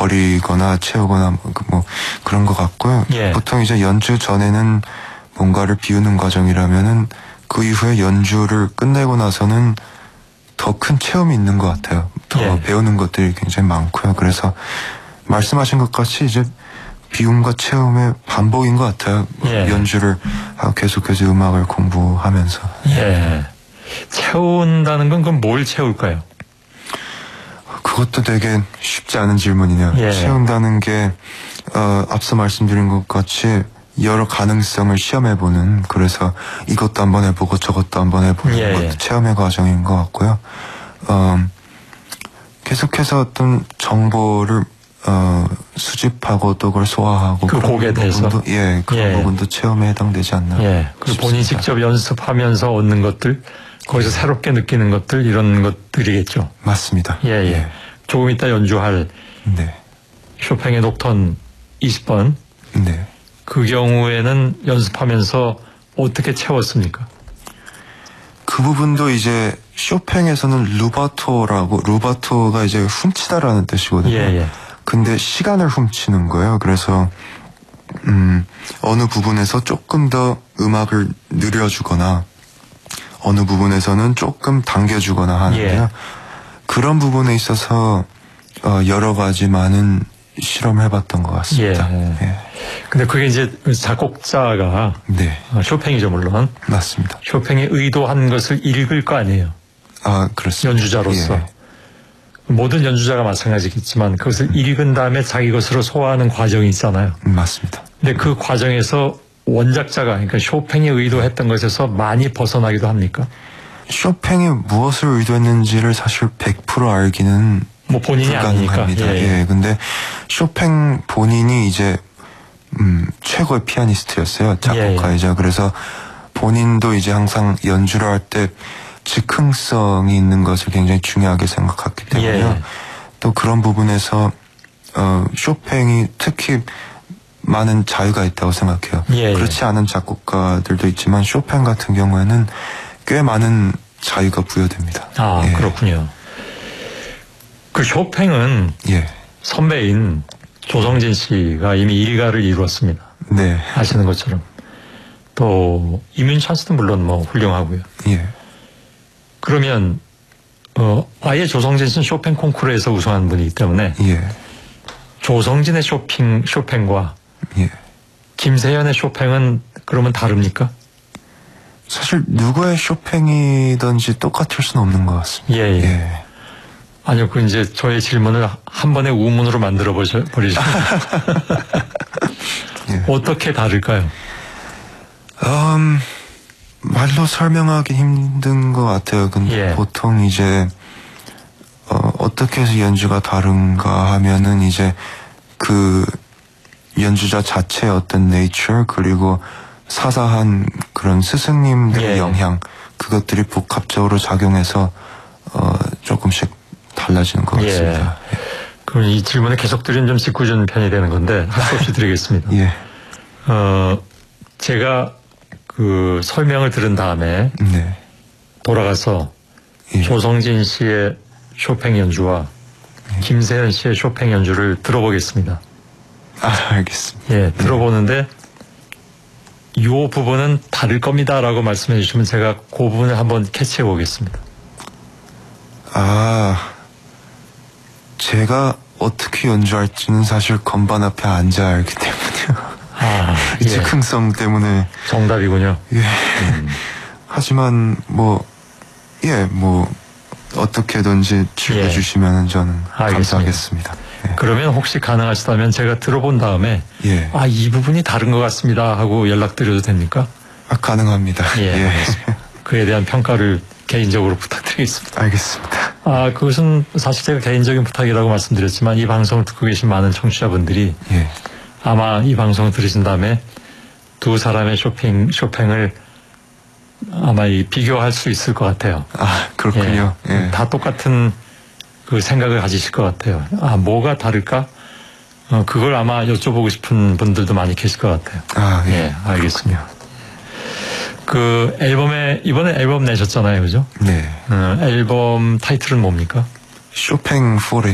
버리거나 채우거나 뭐 그런 것 같고요. 예. 보통 이제 연주 전에는 뭔가를 비우는 과정이라면은 그 이후에 연주를 끝내고 나서는 더 큰 체험이 있는 것 같아요. 더 예. 배우는 것들이 굉장히 많고요. 그래서 말씀하신 것 같이 이제 비움과 체험의 반복인 것 같아요. 예. 연주를 하고 계속해서 음악을 공부하면서. 예. 채운다는 건 그럼 뭘 채울까요? 그것도 되게 쉽지 않은 질문이네요. 예. 채운다는 게 앞서 말씀드린 것 같이 여러 가능성을 시험해보는, 그래서 이것도 한번 해보고 저것도 한번 해보는 예. 것도 체험의 과정인 것 같고요. 계속해서 어떤 정보를 수집하고 또 그걸 소화하고 그 곡에 대해서 그런 예. 부분도 체험에 해당되지 않나. 예. 그리고 본인이 직접 연습하면서 얻는 것들, 거기서 새롭게 느끼는 것들, 이런 것들이겠죠. 맞습니다. 예, 예. 조금 이따 연주할 네. 쇼팽의 녹턴 20번. 네. 그 경우에는 연습하면서 어떻게 채웠습니까? 그 부분도 이제 쇼팽에서는 루바토가 이제 훔치다라는 뜻이거든요. 예, 예. 근데 시간을 훔치는 거예요. 그래서 어느 부분에서 조금 더 음악을 느려주거나 어느 부분에서는 조금 당겨주거나 하는데요. 예. 그런 부분에 있어서 여러 가지 많은 실험을 해봤던 것 같습니다. 예. 예. 근데 그게 이제 작곡자가 네, 쇼팽이죠, 물론. 맞습니다. 쇼팽이 의도한 것을 읽을 거 아니에요. 아, 그렇습니다. 연주자로서. 예. 모든 연주자가 마찬가지겠지만 그것을 읽은 다음에 자기 것으로 소화하는 과정이 있잖아요. 맞습니다. 근데 그 과정에서 원작자가, 그러니까 쇼팽이 의도했던 것에서 많이 벗어나기도 합니까? 쇼팽이 무엇을 의도했는지를 사실 100% 알기는 뭐 본인이 아니니까. 불가능합니다. 예. 예. 근데 쇼팽 본인이 이제 최고의 피아니스트였어요. 작곡가이자. 그래서 본인도 이제 항상 연주를 할 때 즉흥성이 있는 것을 굉장히 중요하게 생각했기 때문에요. 예. 또 그런 부분에서 쇼팽이 특히 많은 자유가 있다고 생각해요. 예. 그렇지 않은 작곡가들도 있지만 쇼팽 같은 경우에는 꽤 많은 자유가 부여됩니다. 아, 예. 그렇군요. 그 쇼팽은 예. 선배인 조성진 씨가 이미 일가를 이루었습니다. 네. 아시는 것처럼. 또 이민찬 씨도 물론 뭐 훌륭하고요. 예. 그러면 아예 조성진 씨는 쇼팽 콩쿠르에서 우승한 분이기 때문에 예. 조성진의 쇼팽과 예. 김세현의 쇼팽은 그러면 다릅니까? 사실 누구의 쇼팽이든지 똑같을 수는 없는 것 같습니다. 예, 예. 예. 아니요, 그 이제 저의 질문을 한 번에 우문으로 만들어 버리시면 예. 어떻게 다를까요? 말로 설명하기 힘든 것 같아요. 근데 예. 보통 이제 어떻게 해서 연주가 다른가 하면은 이제 그 연주자 자체의 어떤 nature 그리고 사사한 그런 스승님들의 예. 영향, 그것들이 복합적으로 작용해서 조금씩 달라지는 것 같습니다. 그럼 이 질문을 계속 드리면 좀 짓궂은 편이 되는 건데 할 수 없이 드리겠습니다. 예. 제가 그 설명을 들은 다음에 네. 돌아가서 예. 조성진 씨의 쇼팽 연주와 김세현 씨의 쇼팽 연주를 들어보겠습니다. 아, 알겠습니다. 예, 들어보는데 이 부분은 다를 겁니다라고 말씀해 주시면 제가 그 부분을 한번 캐치해 보겠습니다. 아, 제가 어떻게 연주할지는 사실 건반 앞에 앉아야 알기 때문에요. 아, 이 예. 즉흥성 때문에. 정답이군요. 예. 하지만 어떻게든지 즐겨주시면 저는 알겠습니다. 감사하겠습니다. 예. 그러면 혹시 가능하시다면 제가 들어본 다음에 예. 이 부분이 다른 것 같습니다 하고 연락드려도 됩니까? 가능합니다. 예, 알겠습니다. 그에 대한 평가를 개인적으로 부탁드리겠습니다. 알겠습니다. 그것은 사실 제가 개인적인 부탁이라고 말씀드렸지만 이 방송을 듣고 계신 많은 청취자분들이 예. 아마 이 방송을 들으신 다음에 두 사람의 쇼팽을 아마 비교할 수 있을 것 같아요. 아, 그렇군요. 예. 다 똑같은 그 생각을 가지실 것 같아요. 뭐가 다를까? 그걸 아마 여쭤보고 싶은 분들도 많이 계실 것 같아요. 아, 예. 알겠습니다. 그 이번에 앨범 내셨잖아요, 그죠? 네. 앨범 타이틀은 뭡니까? 쇼팽 포레